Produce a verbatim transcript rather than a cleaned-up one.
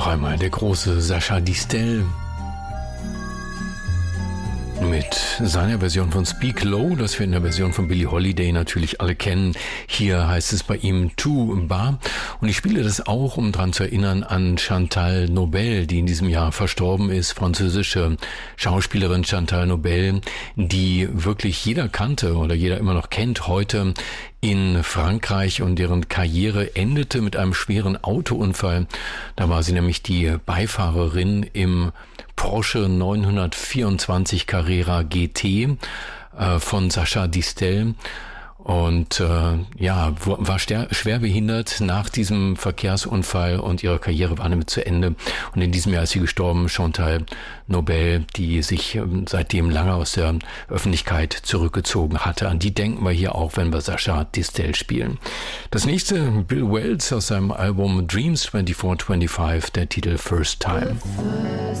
Noch einmal der große Sacha Distel mit seiner Version von Speak Low, das wir in der Version von Billie Holiday natürlich alle kennen. Hier heißt es bei ihm Tout bas. Und ich spiele das auch, um daran zu erinnern an Chantal Nobel, die in diesem Jahr verstorben ist, französische Schauspielerin Chantal Nobel, die wirklich jeder kannte oder jeder immer noch kennt heute in Frankreich, und deren Karriere endete mit einem schweren Autounfall. Da war sie nämlich die Beifahrerin im Porsche neunhundertvierundzwanzig Carrera G T äh, von Sacha Distel. Und äh, ja, war schwer behindert nach diesem Verkehrsunfall, und ihre Karriere war damit zu Ende. Und in diesem Jahr ist sie gestorben, Chantal Nobel, die sich ähm, seitdem lange aus der Öffentlichkeit zurückgezogen hatte. An die denken wir hier auch, wenn wir Sacha Distel spielen. Das nächste, Bill Wells aus seinem Album Dreams vierundzwanzig fünfundzwanzig, der Titel First Time.